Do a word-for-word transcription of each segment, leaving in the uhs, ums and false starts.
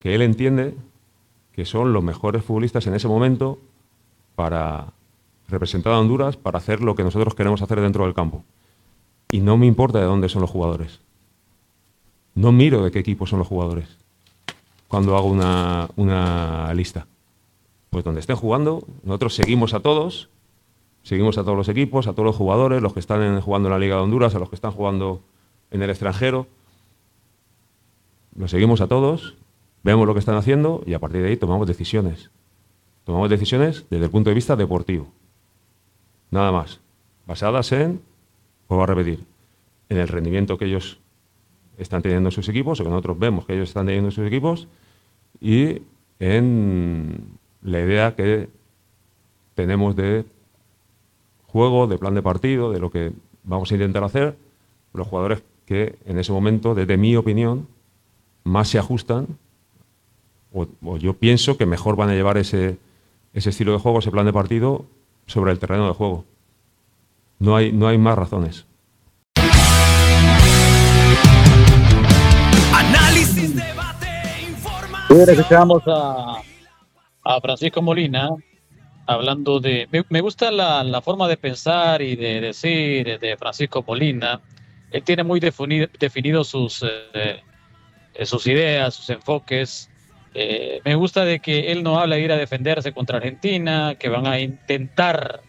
que él entiende que son los mejores futbolistas en ese momento para representar a Honduras, para hacer lo que nosotros queremos hacer dentro del campo. Y no me importa de dónde son los jugadores. No miro de qué equipo son los jugadores cuando hago una, una lista. Pues donde estén jugando, nosotros seguimos a todos, seguimos a todos los equipos, a todos los jugadores, los que están en, jugando en la Liga de Honduras, a los que están jugando en el extranjero. Los seguimos a todos, vemos lo que están haciendo y a partir de ahí tomamos decisiones. Tomamos decisiones desde el punto de vista deportivo. Nada más. Basadas en, vuelvo a repetir, en el rendimiento que ellos están teniendo en sus equipos, o que nosotros vemos que ellos están teniendo en sus equipos, y en la idea que tenemos de juego, de plan de partido, de lo que vamos a intentar hacer, los jugadores que en ese momento, desde mi opinión, más se ajustan, o, o yo pienso que mejor van a llevar ese, ese estilo de juego, ese plan de partido, sobre el terreno de juego. No hay, no hay más razones. Análisis, debate, información. Ahora escuchamos a, a Francisco Molina hablando de... Me, me gusta la, la forma de pensar y de decir de Francisco Molina. Él tiene muy definido, definido sus, eh, sus ideas, sus enfoques. Eh, me gusta de que él no habla de ir a defenderse contra Argentina, que van a intentar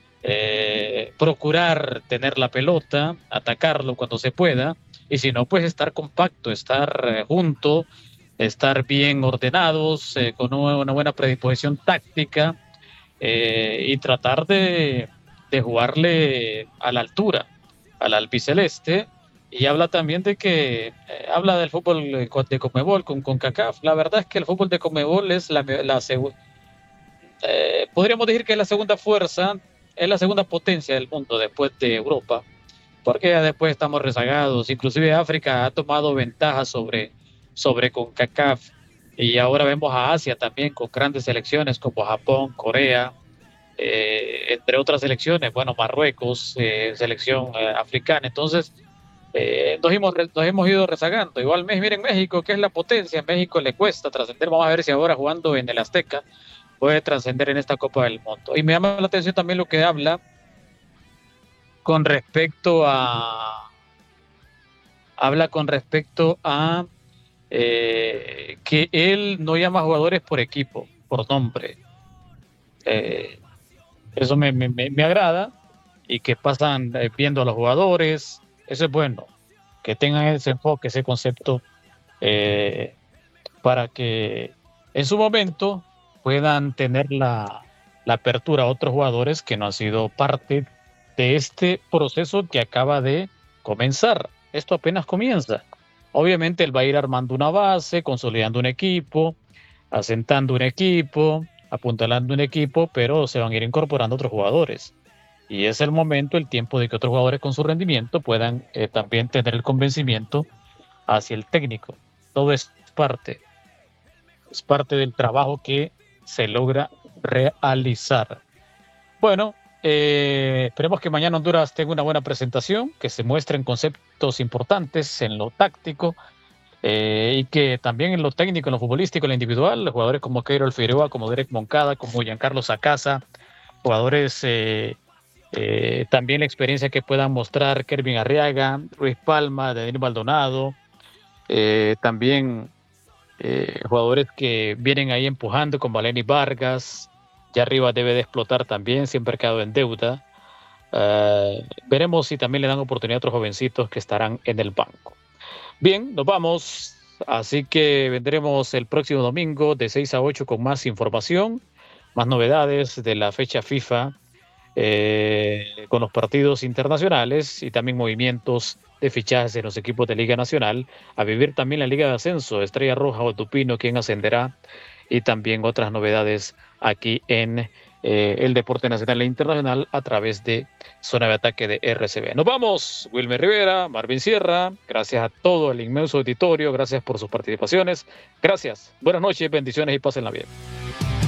eh, procurar tener la pelota, atacarlo cuando se pueda, y si no, pues estar compacto, estar eh, junto, estar bien ordenados, eh, con una, una buena predisposición táctica, eh, y tratar de, de jugarle a la altura al albiceleste. Y habla también de que eh, habla del fútbol de Conmebol con CONCACAF. La verdad es que el fútbol de Conmebol es la, la segunda, eh, podríamos decir que es la segunda fuerza, es la segunda potencia del mundo después de Europa, porque ya después estamos rezagados. Inclusive África ha tomado ventaja sobre, sobre CONCACAF, y ahora vemos a Asia también con grandes selecciones como Japón, Corea, eh, entre otras selecciones, bueno, Marruecos, eh, selección eh, africana. Entonces, Eh, nos, hemos, nos hemos ido rezagando. Igual, miren México, que es la potencia. México le cuesta trascender. Vamos a ver si ahora jugando en el Azteca puede trascender en esta Copa del Mundo. Y me llama la atención también lo que habla con respecto a habla con respecto a eh, que él no llama jugadores por equipo, por nombre. Eh, eso me, me, me agrada, y que pasan eh, viendo a los jugadores. Eso es bueno, que tengan ese enfoque, ese concepto, eh, para que en su momento puedan tener la, la apertura a otros jugadores que no han sido parte de este proceso que acaba de comenzar. Esto apenas comienza. Obviamente él va a ir armando una base, consolidando un equipo, asentando un equipo, apuntalando un equipo, pero se van a ir incorporando otros jugadores. Y es el momento, el tiempo de que otros jugadores con su rendimiento puedan eh, también tener el convencimiento hacia el técnico. Todo es parte, es parte del trabajo que se logra realizar. Bueno, eh, esperemos que mañana Honduras tenga una buena presentación, que se muestren conceptos importantes en lo táctico, eh, y que también en lo técnico, en lo futbolístico, en lo individual, jugadores como Keirol Figueroa, como Derek Moncada, como Giancarlo Sacasa, jugadores... Eh, Eh, también la experiencia que puedan mostrar Kervin Arriaga, Ruiz Palma, Daniel Maldonado, eh, también eh, jugadores que vienen ahí empujando como Aleni Vargas, ya arriba debe de explotar también, siempre ha quedado en deuda. Uh, veremos si también le dan oportunidad a otros jovencitos que estarán en el banco. Bien, nos vamos, así que vendremos el próximo domingo de seis a ocho con más información, más novedades de la fecha FIFA, Eh, con los partidos internacionales y también movimientos de fichajes en los equipos de Liga Nacional, a vivir también la Liga de Ascenso, Estrella Roja o Tupino, quien ascenderá, y también otras novedades aquí en eh, el deporte nacional e internacional a través de Zona de Ataque de R C B. Nos vamos, Wilmer Rivera, Marvin Sierra, gracias a todo el inmenso auditorio, gracias por sus participaciones, gracias, buenas noches, bendiciones y pásenla bien.